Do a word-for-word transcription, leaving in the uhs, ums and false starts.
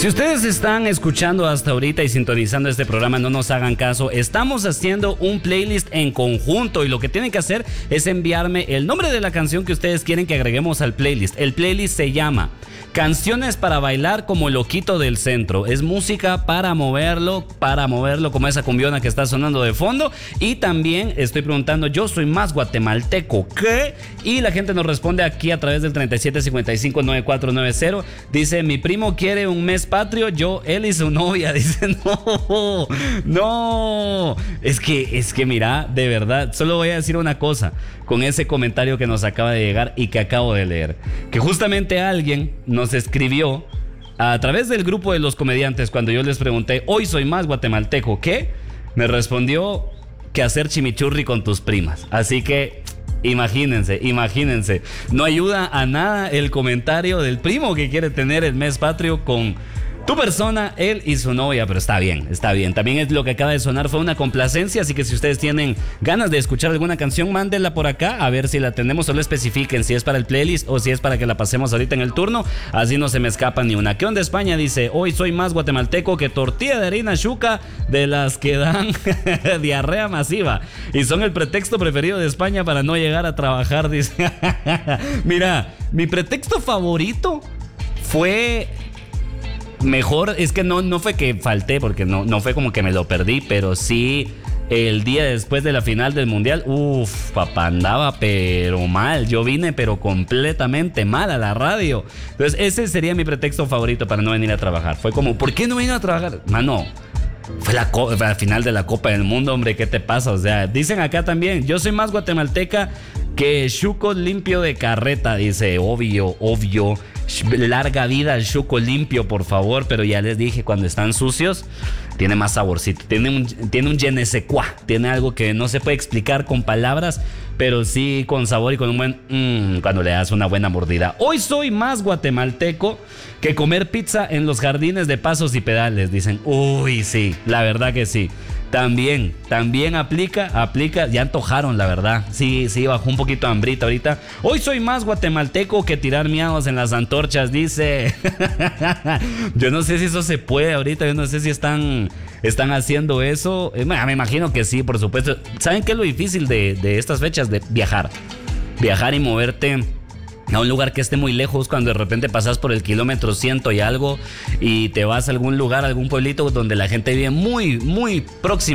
Si ustedes están escuchando hasta ahorita y sintonizando este programa, no nos hagan caso. Estamos haciendo un playlist en conjunto y lo que tienen que hacer es enviarme el nombre de la canción que ustedes quieren que agreguemos al playlist. El playlist se llama Canciones para bailar como loquito del centro. Es música para moverlo, para moverlo como esa cumbiona que está sonando de fondo. Y también estoy preguntando, yo soy más guatemalteco, ¿qué? Y la gente nos responde aquí a través del treinta y siete cincuenta y cinco noventa y cuatro noventa. Dice, mi primo quiere un mes patrio, yo, él y su novia. Dice, no, no. Es que, es que mira, de verdad, solo voy a decir una cosa con ese comentario que nos acaba de llegar y que acabo de leer. Que justamente alguien nos escribió a través del grupo de los comediantes cuando yo les pregunté, hoy soy más guatemalteco, ¿qué? Me respondió que hacer chimichurri con tus primas. Así que imagínense, imagínense. No ayuda a nada el comentario del primo que quiere tener el mes patrio con tu persona, él y su novia, pero está bien, está bien. También es lo que acaba de sonar, fue una complacencia, así que si ustedes tienen ganas de escuchar alguna canción, mándenla por acá, a ver si la tenemos, solo especifiquen si es para el playlist o si es para que la pasemos ahorita en el turno, así no se me escapa ni una. ¿Qué onda España? Dice, hoy soy más guatemalteco que tortilla de harina chuca de las que dan diarrea masiva y son el pretexto preferido de España para no llegar a trabajar, dice. Mira, mi pretexto favorito fue... Mejor, es que no, no fue que falté, porque no, no fue como que me lo perdí, pero sí el día después de la final del mundial, uff, papá, andaba pero mal. Yo vine pero completamente mal a la radio. Entonces ese sería mi pretexto favorito para no venir a trabajar. Fue como, ¿por qué no vine a trabajar? Mano, fue la, co- la final de la Copa del Mundo, hombre, ¿qué te pasa? O sea, dicen acá también, yo soy más guatemalteca que chuco limpio de carreta. Dice, obvio, obvio. Larga vida al chuco limpio, por favor. Pero ya les dije, cuando están sucios tiene más saborcito, tiene un, tiene un je ne sais quoi, tiene algo que no se puede explicar con palabras, pero sí con sabor y con un buen mmm, cuando le das una buena mordida. Hoy soy más guatemalteco que comer pizza en los jardines de Pasos y Pedales. Dicen, uy, sí, la verdad que sí. También, también aplica, aplica, ya antojaron la verdad, sí, sí, bajó un poquito de hambrita ahorita. Hoy soy más guatemalteco que tirar miados en las antorchas, dice. Yo no sé si eso se puede ahorita, yo no sé si están, están haciendo eso. Eh, me imagino que sí, por supuesto. ¿Saben qué es lo difícil de, de estas fechas? De viajar, viajar y moverte a un lugar que esté muy lejos, cuando de repente pasas por el kilómetro ciento y algo y te vas a algún lugar, algún pueblito donde la gente vive muy, muy próximo